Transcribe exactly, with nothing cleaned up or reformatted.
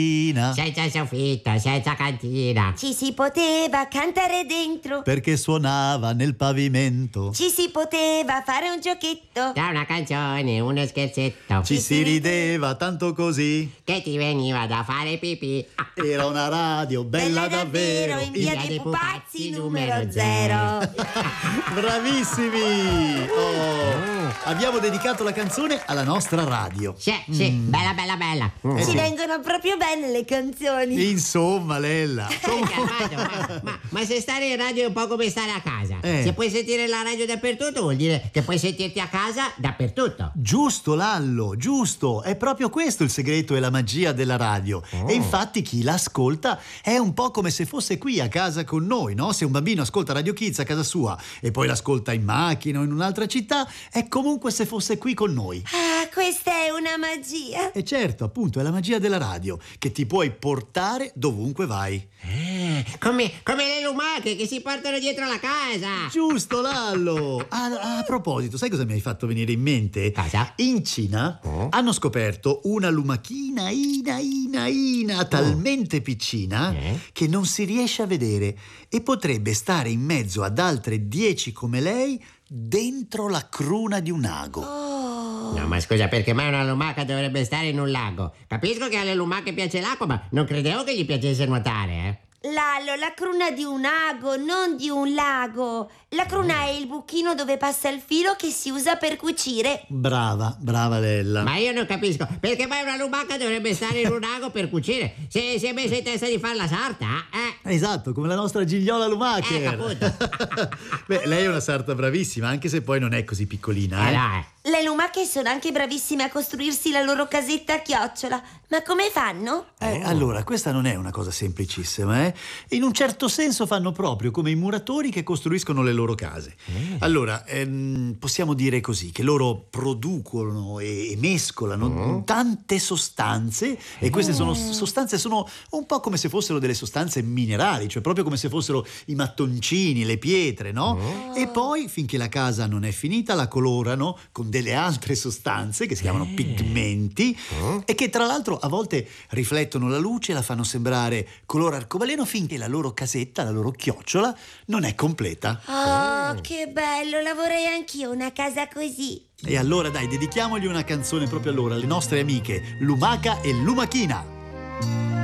Senza soffitto, senza cantina. Ci si poteva cantare dentro, perché suonava nel pavimento. ci si poteva fare un giochetto, Tra una canzone, uno scherzetto, Ci si rideva tanto così. che ti veniva da fare pipì. Ah, Era una radio bella, davvero. in via dei Pupazzi numero zero. Bravissimi! Oh, abbiamo dedicato la canzone alla nostra radio. Sì, sì, bella, bella, bella. Mm. Eh Ci sì. vengono proprio bene le canzoni. Insomma, Lella. Calmato, ma, ma, ma se stare in radio è un po' come stare a casa. Eh. Se puoi sentire la radio dappertutto vuol dire che puoi sentirti a casa dappertutto. Giusto, Lallo, giusto. È proprio questo il segreto e la magia della radio. Oh. E infatti chi l'ascolta è un po' come se fosse qui a casa con noi, no? Se un bambino ascolta Radio Kids a casa sua e poi l'ascolta in macchina o in un'altra città, è comunque se fosse qui con noi. Ah, questa è una magia. E certo, appunto, è la magia della radio, che ti puoi portare dovunque vai. Eh, come, come le lumache che si portano dietro la casa. Giusto, Lallo! Ah, a proposito, sai cosa mi hai fatto venire in mente? Cosa? In Cina Oh. hanno scoperto una lumachina ina ina ina talmente piccina Eh? che non si riesce a vedere e potrebbe stare in mezzo ad altre dieci come lei dentro la cruna di un ago. Oh. No, ma scusa, perché mai una lumaca dovrebbe stare in un lago? Capisco che alle lumache piace l'acqua, ma non credevo che gli piacesse nuotare, eh. Lallo, la cruna di un ago, non di un lago. La cruna è il buchino dove passa il filo che si usa per cucire. Brava, brava Lella. Ma io non capisco, perché mai una lumaca dovrebbe stare in un ago per cucire? Se si è messa in testa di far la sarta, eh? Esatto, come la nostra Gigliola Lumacher. Ecco, appunto. Beh, lei è una sarta bravissima, anche se poi non è così piccolina, Eh eh. no, eh. Le lumache sono anche bravissime a costruirsi la loro casetta a chiocciola. Ma come fanno? Eh, allora, questa non è una cosa semplicissima, eh? In un certo senso fanno proprio come i muratori che costruiscono le loro case. Allora, ehm, possiamo dire così, che loro producono e, e mescolano tante sostanze e queste sono, sostanze sono un po' come se fossero delle sostanze minerali, cioè proprio come se fossero i mattoncini, le pietre, no? E poi, finché la casa non è finita, la colorano con delle altre sostanze che si chiamano pigmenti e che tra l'altro a volte riflettono la luce e la fanno sembrare color arcobaleno finché la loro casetta, la loro chiocciola non è completa. Oh, che bello, la vorrei anch'io una casa così. E allora dai, dedichiamogli una canzone proprio a loro, alle nostre amiche Lumaca e Lumachina.